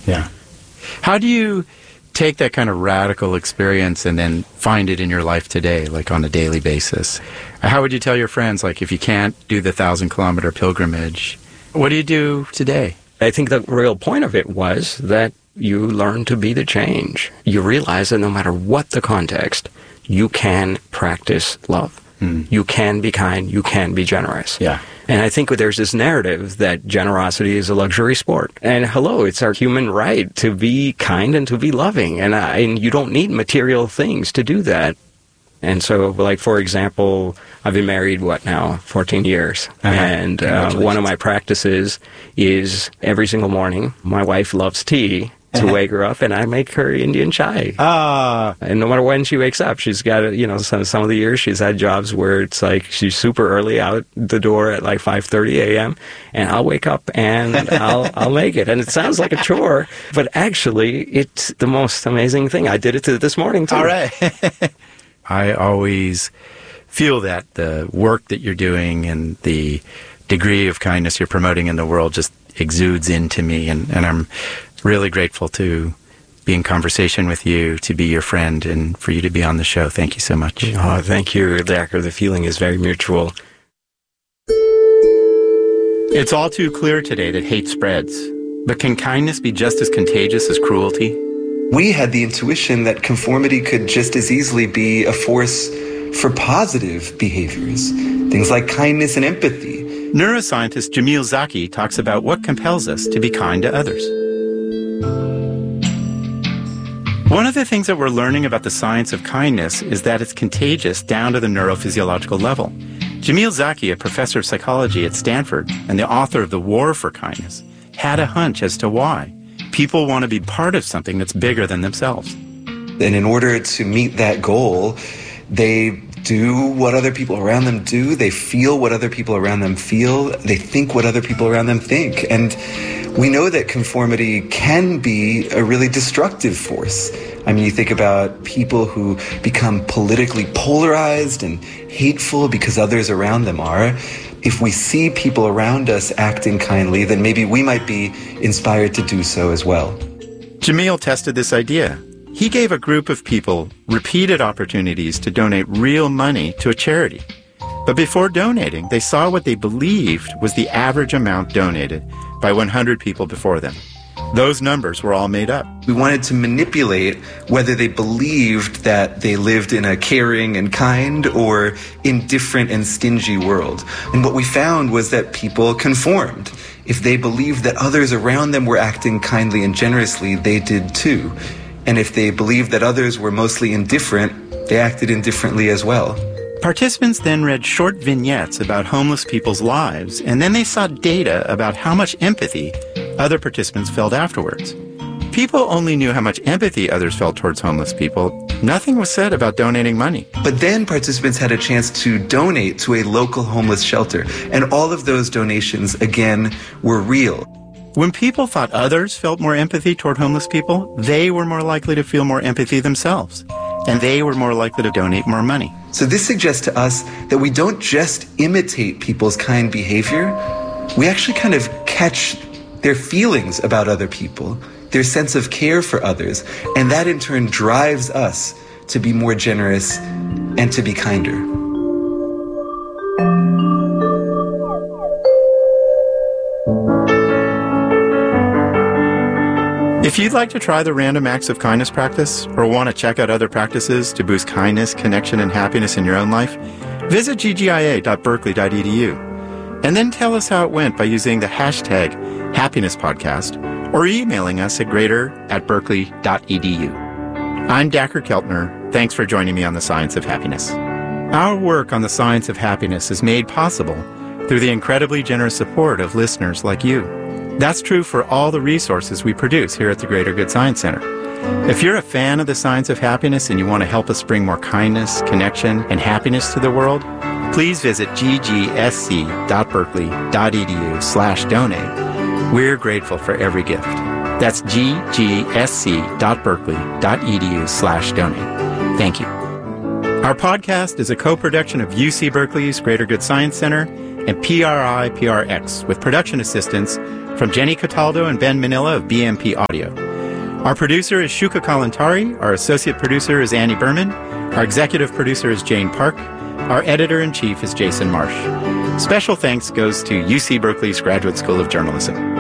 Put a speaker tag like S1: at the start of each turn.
S1: Yeah. How do you take that kind of radical experience and then find it in your life today, like on a daily basis? How would you tell your friends, like, if you can't do the 1,000-kilometer pilgrimage, what do you do today?
S2: I think the real point of it was that you learn to be the change. You realize that no matter what the context, you can practice love. You can be kind. You can be generous.
S1: Yeah.
S2: And I think there's this narrative that generosity is a luxury sport. And hello, it's our human right to be kind and to be loving. And you don't need material things to do that. And so, like, for example, I've been married, 14 years. And one of my practices is every single morning, my wife loves tea. To wake her up, and I make her Indian chai. And no matter when she wakes up, she's got, some of the years she's had jobs where it's like she's super early out the door at like 5:30 a.m. and I'll wake up and I'll make it. And it sounds like a chore, but actually it's the most amazing thing. I did it this morning too.
S1: All right. I always feel that the work that you're doing and the degree of kindness you're promoting in the world just exudes into me, and I'm really grateful to be in conversation with you, to be your friend, and for you to be on the show. Thank you so much.
S2: Oh, thank you, Dacher. The feeling is very mutual.
S1: It's all too clear today that hate spreads. But can kindness be just as contagious as cruelty?
S3: We had the intuition that conformity could just as easily be a force for positive behaviors, things like kindness and empathy.
S1: Neuroscientist Jamil Zaki talks about what compels us to be kind to others. One of the things that we're learning about the science of kindness is that it's contagious down to the neurophysiological level. Jamil Zaki, a professor of psychology at Stanford and the author of The War for Kindness, had a hunch as to why. People want to be part of something that's bigger than themselves.
S3: And in order to meet that goal, they do what other people around them do. They feel what other people around them feel. They think what other people around them think. And we know that conformity can be a really destructive force. I mean, you think about people who become politically polarized and hateful because others around them are. If we see people around us acting kindly, then maybe we might be inspired to do so as well.
S1: Jamil tested this idea. He gave a group of people repeated opportunities to donate real money to a charity. But before donating, they saw what they believed was the average amount donated by 100 people before them. Those numbers were all made up.
S3: We wanted to manipulate whether they believed that they lived in a caring and kind or indifferent and stingy world. And what we found was that people conformed. If they believed that others around them were acting kindly and generously, they did too. And if they believed that others were mostly indifferent, they acted indifferently as well.
S1: Participants then read short vignettes about homeless people's lives, and then they saw data about how much empathy other participants felt afterwards. People only knew how much empathy others felt towards homeless people. Nothing was said about donating money.
S3: But then participants had a chance to donate to a local homeless shelter, and all of those donations, again, were real.
S1: When people thought others felt more empathy toward homeless people, they were more likely to feel more empathy themselves, and they were more likely to donate more money.
S3: So this suggests to us that we don't just imitate people's kind behavior, we actually kind of catch their feelings about other people, their sense of care for others, and that in turn drives us to be more generous and to be kinder.
S1: If you'd like to try the Random Acts of Kindness practice or want to check out other practices to boost kindness, connection, and happiness in your own life, visit ggia.berkeley.edu and then tell us how it went by using the hashtag #HappinessPodcast or emailing us at greater@berkeley.edu. I'm Dacher Keltner. Thanks for joining me on The Science of Happiness. Our work on The Science of Happiness is made possible through the incredibly generous support of listeners like you. That's true for all the resources we produce here at the Greater Good Science Center. If you're a fan of The Science of Happiness and you want to help us bring more kindness, connection, and happiness to the world, please visit ggsc.berkeley.edu/donate. We're grateful for every gift. That's ggsc.berkeley.edu/donate. Thank you. Our podcast is a co-production of UC Berkeley's Greater Good Science Center and PRI-PRX with production assistance from Jenny Cataldo and Ben Manila of BMP Audio. Our producer is Shuka Kalantari. Our associate producer is Annie Berman. Our executive producer is Jane Park. Our editor-in-chief is Jason Marsh. Special thanks goes to UC Berkeley's Graduate School of Journalism.